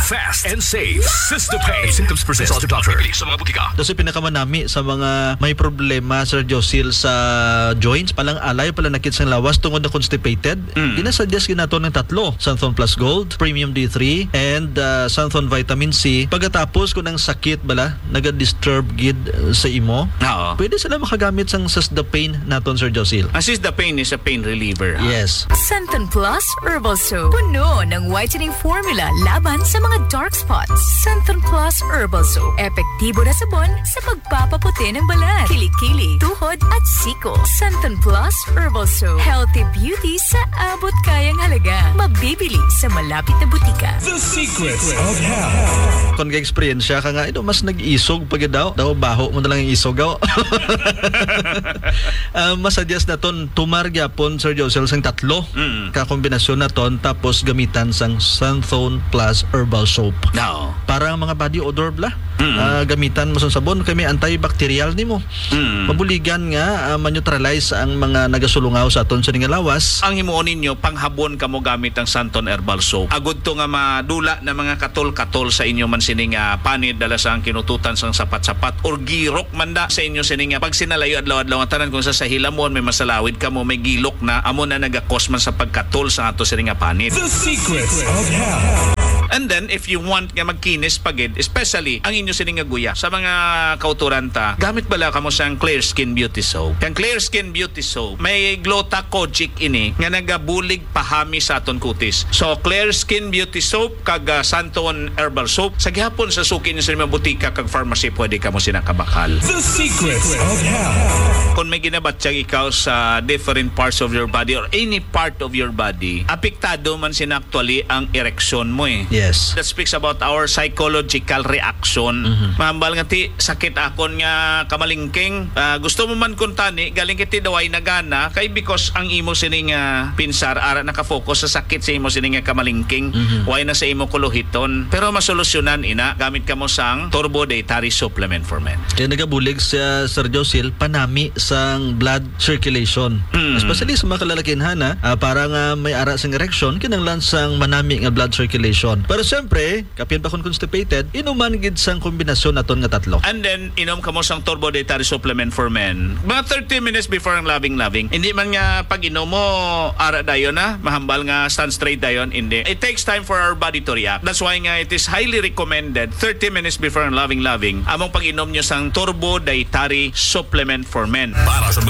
fast and safe. Sistopain. If symptoms persist, consult your doctor. Sa mga butika. Kasi pinakamanami sa mga may problema, Sir Josil, sa joints, palang alay, palang nakit sa lawas, tungod na constipated. Ginasuggest nato ng tatlo. Santhon Plus Gold, Premium D3, and Santhon Vitamin C. Pagkatapos kung ang sakit bala, naga-disturb gid sa imo, Oo. pwede sila makagamit sang Sistopain naton, Sir Josil. Assist the pain is a pain reliever. Yes. Santon Plus Herbal Soap. Puno ng whitening formula laban sa mga dark spots. Santon Plus Herbal Soap. Epektibo na sabon sa pagpapaputi ng balat, kilikili, tuhod at siko. Santon Plus Herbal Soap. Healthy beauty sa abot kayang halaga. Mabibili sa malapit na butika. The secrets of health. Kung ka-experience ka nga, ito mas nag-isog pag daw baho mo na lang yung isog daw. Masuggest na ton tumargyapon, Sir Josel, sang tatlo kakombinasyon na ton, tapos gamitan sang Santhon Plus Herbal Soap. No. Para mga body odor bla. Gamitan mo sa sabon kay may antibacterial nimo. Mabuligan nga ma-neutralize ang mga nagasulungaw sa aton sa lawas. Ang himuon ninyo, panghabon kamo gamit ang Santon Herbal Soap. Agud to nga madula na mga katol-katol sa inyo man sining panid dala sa ang kinututan sang sapat-sapat or girok manda sa inyo sining pag sinalayo adlaw-adlaw ang tanan kung sa hilamon may masalawid kamo, may gilok na amo na nagakos man sa pagkatol sa ato sining panid. The secrets of health. And then, if you want nga magkinis pagid, especially ang inyo sining guya sa mga kauturanta, gamit bala kamo sang Clear Skin Beauty Soap. Kang Clear Skin Beauty Soap, may glucocorticoid ini nga nagabulig pahami sa aton kutis. So, Clear Skin Beauty Soap kag Santon Herbal Soap, sa gihapon sa suki niyo sa mga butika kag pharmacy, pwede kamo sinakabakal. The secrets of health. Kung may ginabatyag ikaw sa different parts of your body or any part of your body, apektado man sin actually ang ereksyon mo eh. Yes. That speaks about our psychological reaction. Mahambal nga ti sakit akon nga kamalingking. Gusto mo man kun tani galing kiti daway nagana kay because ang imo sining pinsar ara nakafocus sa sakit sa imo sining kamalingking. Way na sa imo kuluhiton. Pero masolusyonan ina gamit kamo sang Turbo Dietary Supplement for Men. Kaya nagabulig sa Sir Josil panami sang blood circulation. Especially sa mga kalalakinhan para nga may ara sang erection kinanglan sang manami nga blood circulation. Pero siyempre, kapin pa kung constipated, inuman gid sang kombinasyon naton nga tatlo. And then, inom ka mo sang Turbo Dietary Supplement for Men. Mga 30 minutes before ang loving. Hindi man nga pag inom mo, ara dayon mahambal nga stand straight dayon, hindi. It takes time for our body to react. That's why nga it is highly recommended 30 minutes before ang loving, among pag inom nyo sang Turbo Dietary Supplement for Men. Para sa